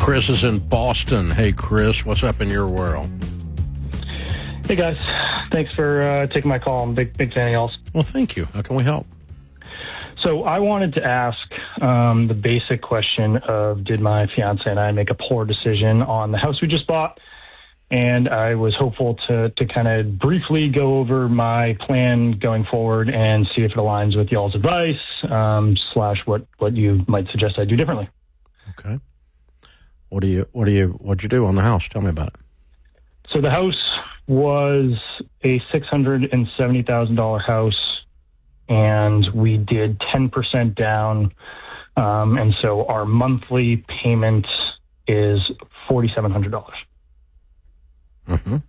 Chris is in Boston. Hey, Chris, what's up in your world? Hey, guys. Thanks for taking my call. I'm a big fan of y'all's. Well, thank you. How can we help? So I wanted to ask the basic question of, did my fiance and I make a poor decision on the house we just bought? And I was hopeful to kind of briefly go over my plan going forward and see if it aligns with y'all's advice, / what you might suggest I do differently. Okay. What'd you do on the house? Tell me about it. So the house was a $670,000 house, and we did 10% down. And so our monthly payment is $4,700. Mm-hmm.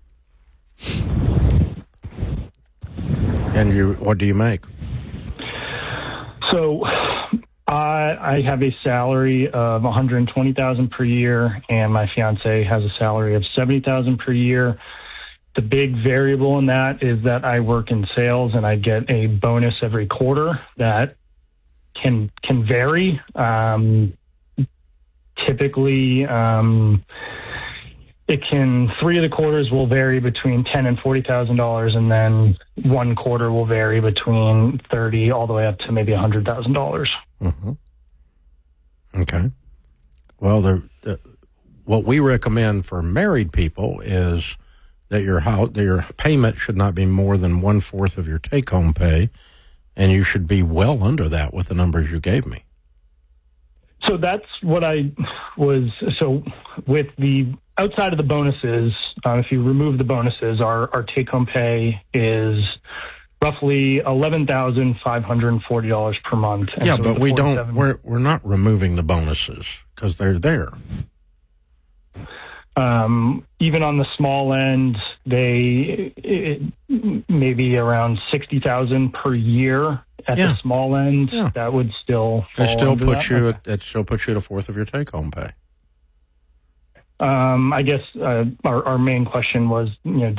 And what do you make? So I have a salary of $120,000 per year, and my fiance has a salary of $70,000 per year. The big variable in that is that I work in sales and I get a bonus every quarter that can vary. Typically, three of the quarters will vary between $10,000 and $40,000, and then one quarter will vary between $30,000 all the way up to maybe $100,000. Mm-hmm. Okay. Well, what we recommend for married people is that your payment should not be more than 1/4 of your take-home pay, and you should be well under that with the numbers you gave me. So that's what so with the outside of the bonuses, if you remove the bonuses, our take-home pay is roughly $11,540 per month. And yeah, so but we're not removing the bonuses because they're there. Even on the small end, maybe around $60,000 per year at the small end. Yeah. That would still fall it still under puts that. you it still puts you at 1/4 of your take-home pay. I guess our main question was,